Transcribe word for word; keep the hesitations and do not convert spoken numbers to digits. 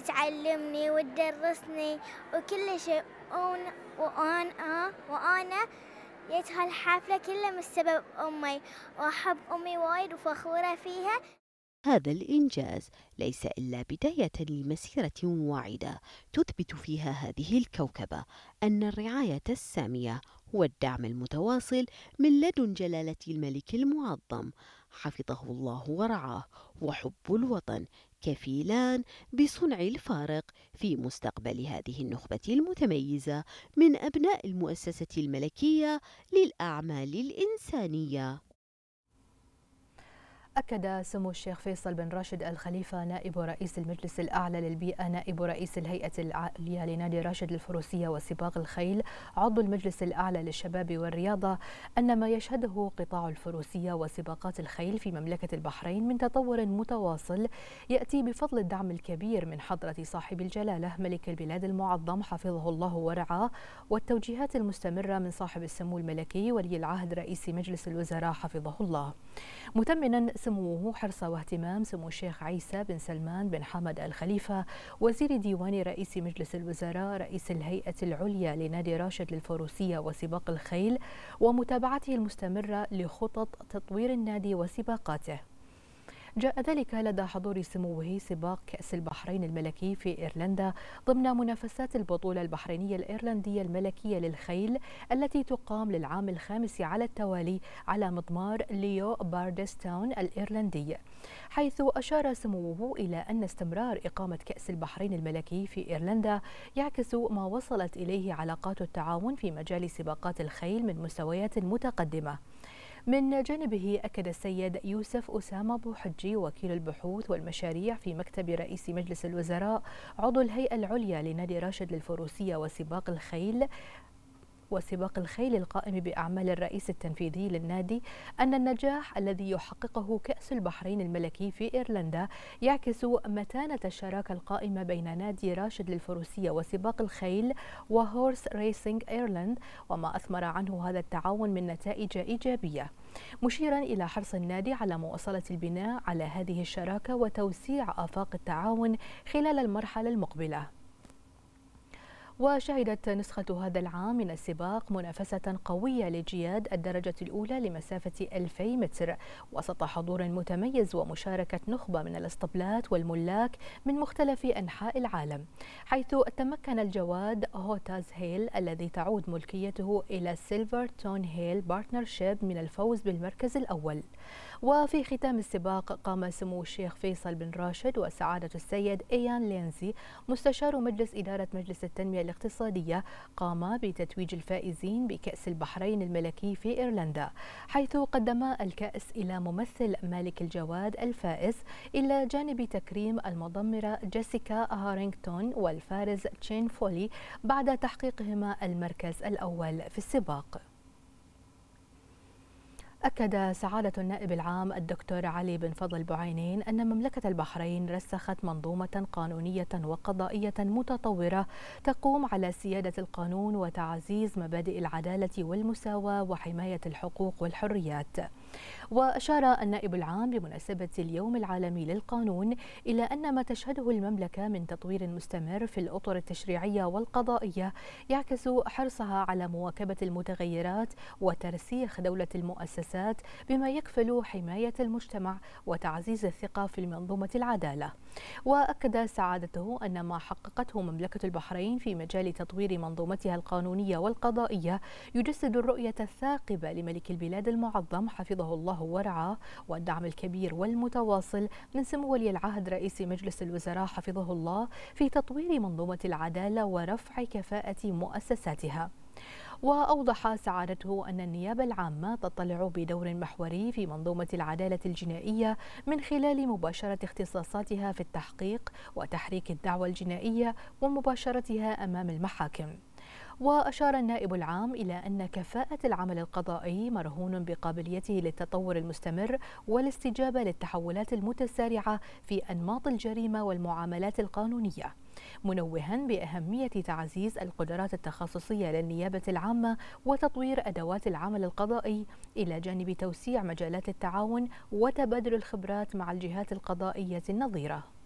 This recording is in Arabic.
تعلمني وتدرسني وكل شيء، وأنا وأنا وأنا جيت هالحفلة كلها من سبب أمي، وأحب أمي وايد وفخورة فيها. هذا الإنجاز ليس إلا بداية لمسيرة واعدة تثبت فيها هذه الكوكبة أن الرعاية السامية والدعم المتواصل من لدن جلالة الملك المعظم حفظه الله ورعاه وحب الوطن كفيلان بصنع الفارق في مستقبل هذه النخبة المتميزة من أبناء المؤسسة الملكية للأعمال الإنسانية. أكد سمو الشيخ فيصل بن راشد الخليفة نائب رئيس المجلس الأعلى للبيئة نائب رئيس الهيئة العليا لنادي راشد للفروسية وسباق الخيل عضو المجلس الأعلى للشباب والرياضة أن ما يشهده قطاع الفروسية وسباقات الخيل في مملكة البحرين من تطور متواصل يأتي بفضل الدعم الكبير من حضرة صاحب الجلالة ملك البلاد المعظم حفظه الله ورعاه والتوجيهات المستمرة من صاحب السمو الملكي ولي العهد رئيس مجلس الوزراء حفظه الله، متمنا سموه حرص واهتمام سمو الشيخ عيسى بن سلمان بن حمد الخليفة وزير ديوان رئيس مجلس الوزراء رئيس الهيئة العليا لنادي راشد للفروسية وسباق الخيل ومتابعته المستمرة لخطط تطوير النادي وسباقاته. جاء ذلك لدى حضور سموه سباق كأس البحرين الملكي في إيرلندا ضمن منافسات البطولة البحرينية الإيرلندية الملكية للخيل التي تقام للعام الخامس على التوالي على مضمار ليو باردستاون الإيرلندي، حيث أشار سموه إلى أن استمرار إقامة كأس البحرين الملكي في إيرلندا يعكس ما وصلت إليه علاقات التعاون في مجال سباقات الخيل من مستويات متقدمة. من جانبه أكد السيد يوسف أسامة بوحجي وكيل البحوث والمشاريع في مكتب رئيس مجلس الوزراء عضو الهيئة العليا لنادي راشد للفروسية وسباق الخيل وسباق الخيل القائم بأعمال الرئيس التنفيذي للنادي أن النجاح الذي يحققه كأس البحرين الملكي في إيرلندا يعكس متانة الشراكة القائمة بين نادي راشد للفروسية وسباق الخيل وهورس ريسينج إيرلند وما أثمر عنه هذا التعاون من نتائج إيجابية، مشيرا إلى حرص النادي على مواصلة البناء على هذه الشراكة وتوسيع آفاق التعاون خلال المرحلة المقبلة. وشهدت نسخة هذا العام من السباق منافسة قوية لجياد الدرجة الأولى لمسافة ألفي متر وسط حضور متميز ومشاركة نخبة من الاسطبلات والملاك من مختلف أنحاء العالم، حيث تمكن الجواد هوتاز هيل الذي تعود ملكيته إلى سيلفر تون هيل بارتنرشيب من الفوز بالمركز الأول. وفي ختام السباق قام سمو الشيخ فيصل بن راشد وسعادة السيد إيان لينزي مستشار مجلس إدارة مجلس التنمية الاقتصادية قام بتتويج الفائزين بكأس البحرين الملكي في إيرلندا، حيث قدما الكأس إلى ممثل مالك الجواد الفائز إلى جانب تكريم المضمرة جيسيكا هارينغتون والفارز تشين فولي بعد تحقيقهما المركز الأول في السباق. أكد سعادة النائب العام الدكتور علي بن فضل بعينين أن مملكة البحرين رسخت منظومة قانونية وقضائية متطورة تقوم على سيادة القانون وتعزيز مبادئ العدالة والمساواة وحماية الحقوق والحريات. وأشار النائب العام بمناسبة اليوم العالمي للقانون إلى أن ما تشهده المملكة من تطوير مستمر في الأطر التشريعية والقضائية يعكس حرصها على مواكبة المتغيرات وترسيخ دولة المؤسسات بما يكفل حماية المجتمع وتعزيز الثقة في منظومة العدالة. وأكد سعادته أن ما حققته مملكة البحرين في مجال تطوير منظومتها القانونية والقضائية يجسد الرؤية الثاقبة لملك البلاد المعظم حفظه الله ورعاه والدعم الكبير والمتواصل من سمو ولي العهد رئيس مجلس الوزراء حفظه الله في تطوير منظومة العدالة ورفع كفاءة مؤسساتها. وأوضح سعادته أن النيابة العامة تطلع بدور محوري في منظومة العدالة الجنائية من خلال مباشرة اختصاصاتها في التحقيق وتحريك الدعوى الجنائية ومباشرتها أمام المحاكم. وأشار النائب العام إلى أن كفاءة العمل القضائي مرهون بقابليته للتطور المستمر والاستجابة للتحولات المتسارعة في أنماط الجريمة والمعاملات القانونية، منوها بأهمية تعزيز القدرات التخصصية للنيابة العامة وتطوير أدوات العمل القضائي إلى جانب توسيع مجالات التعاون وتبادل الخبرات مع الجهات القضائية النظيرة.